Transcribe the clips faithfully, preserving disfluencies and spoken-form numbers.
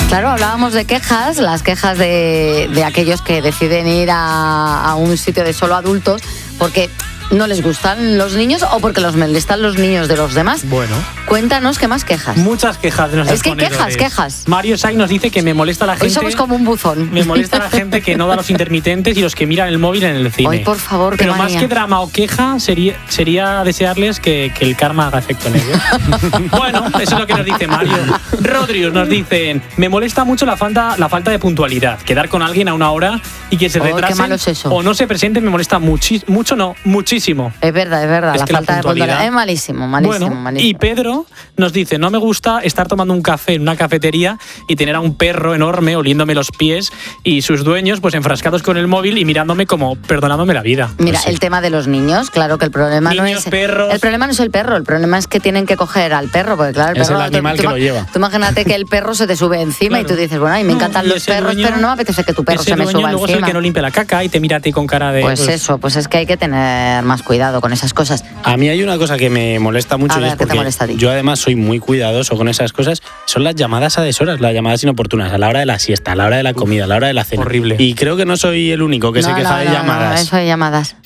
Claro, hablábamos de quejas, las quejas de, de aquellos que deciden ir a, a un sitio de solo adultos porque no les gustan los niños o porque los molestan los niños de los demás. Bueno. Cuéntanos qué más quejas. Muchas quejas de nuestros Es que hay quejas, ponedores. quejas. Mario Sai nos dice que me molesta la gente... Hoy somos como un buzón. Me molesta la gente que no da los intermitentes y los que miran el móvil en el cine. Ay, por favor, qué Pero manía. más que drama o queja, sería, sería desearles que, que el karma haga efecto en ellos. Bueno, eso es lo que nos dice Mario. Rodrius nos dicen, me molesta mucho la falta, la falta de puntualidad. Quedar con alguien a una hora y que se Oh, retrasen qué malo es eso. o no se presenten me molesta muchi- mucho, no, muchísimo. Es verdad, es verdad. Es la que la falta de puntualidad- puntualidad es malísimo, malísimo, Bueno, malísimo. y Pedro nos dice, no me gusta estar tomando un café en una cafetería y tener a un perro enorme oliéndome los pies y sus dueños pues enfrascados con el móvil y mirándome como perdonándome la vida. Mira, Pues sí. el tema de los niños, claro que el problema no Niños, es perros. el problema no es el perro, el problema es que tienen que coger al perro, porque claro, el Es perro el animal tú, que tú, lo lleva. Tú imagínate que el perro se te sube encima Claro. y tú dices, bueno, a mí me No, encantan y los ese perros, dueño- pero no me apetece que tu perro Ese se me dueño suba luego es el encima. que no limpia la caca y te mira a ti con cara de... Pues eso, pues es que hay que tener más cuidado con esas cosas. A mí hay una cosa que me molesta mucho A y ver, es ¿qué te porque molesta a ti? yo además soy muy cuidadoso con esas cosas, son las llamadas a deshoras, las llamadas inoportunas, a la hora de la siesta, a la hora de la comida, a la hora de la cena. Horrible. Y creo que no soy el único que no, se queja no, de no, llamadas. No, eso de llamadas.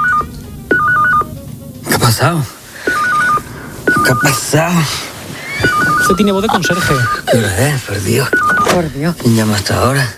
¿Qué ha pasado? ¿Qué ha pasado? Usted tiene voz de conserje. ¿Qué hora es? Por Dios. Por Dios. ¿Quién llama hasta ahora?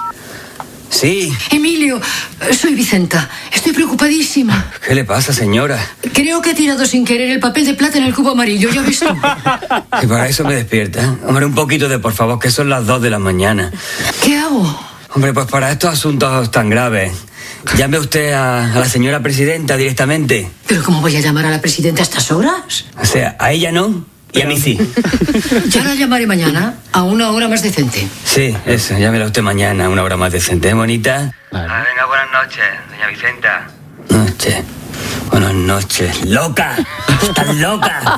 Sí. Emilio, soy Vicenta. Estoy preocupadísima. ¿Qué le pasa, señora? Creo que he tirado sin querer el papel de plata en el cubo amarillo, ¿ya ves tú? Que para eso me despierta. Hombre, un poquito de por favor, que son las dos de la mañana. ¿Qué hago? Hombre, pues para estos asuntos tan graves, llame usted a, a la señora presidenta directamente. ¿Pero cómo voy a llamar a la presidenta a estas horas? O sea, a ella no y a mí sí. Ya la llamaré mañana, a una hora más decente. Sí, eso, llámela usted mañana, a una hora más decente, ¿eh, bonita? Claro. Ah, venga, buenas noches, doña Vicenta. Noche. Buenas noches. ¡Loca! ¡Estás loca!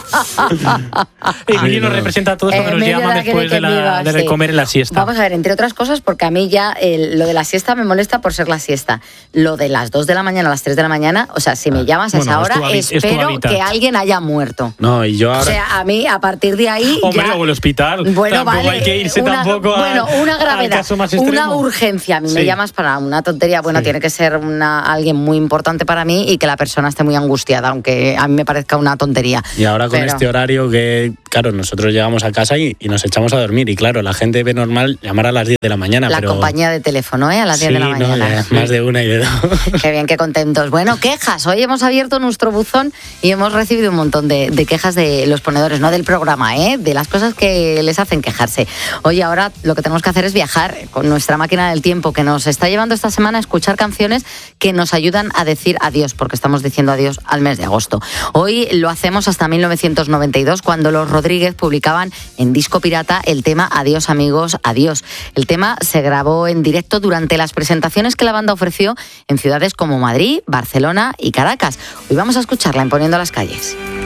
Emilio nos representa a todos cuando nos Emilio llaman da que después de de, que la, viva, de sí. comer en la siesta. Vamos a ver, entre otras cosas, porque a mí ya el- lo de la siesta me molesta por ser la siesta. Lo de las dos de la mañana a las tres de la mañana, o sea, si me llamas a Bueno, esa es tu hora, habi- es tu espero hábitat. que alguien haya muerto. No, y yo ahora... O sea, a mí, a partir de ahí. Hombre, ya- o el hospital. Bueno, Tampoco vale. hay que irse una, tampoco a- Bueno, una al gravedad. caso más Una extremo. urgencia. A mí me Sí. llamas para una tontería. Bueno, Sí. tiene que ser una, alguien muy importante para mí y que la persona esté muy angustiada, aunque a mí me parezca una tontería. Y ahora con Pero- este horario que, claro, nosotros llegamos a casa y, y nos echamos a dormir. Y claro, la gente ve normal llamar a las diez de la mañana. La pero... compañía de teléfono, ¿eh? A las diez de la Sí, no, mañana. ya, más de una y de dos. Qué bien, qué contentos. Bueno, quejas. Hoy hemos abierto nuestro buzón y hemos recibido un montón de, de quejas de los ponedores, no del programa, ¿eh? De las cosas que les hacen quejarse. Hoy ahora lo que tenemos que hacer es viajar con nuestra máquina del tiempo que nos está llevando esta semana a escuchar canciones que nos ayudan a decir adiós, porque estamos diciendo adiós al mes de agosto. Hoy lo hacemos hasta mil novecientos noventa y dos, cuando los Rodríguez publicaban en disco pirata el tema Adiós amigos, adiós. El tema se grabó en directo durante las presentaciones que la banda ofreció en ciudades como Madrid, Barcelona y Caracas. Hoy vamos a escucharla en Poniendo las calles.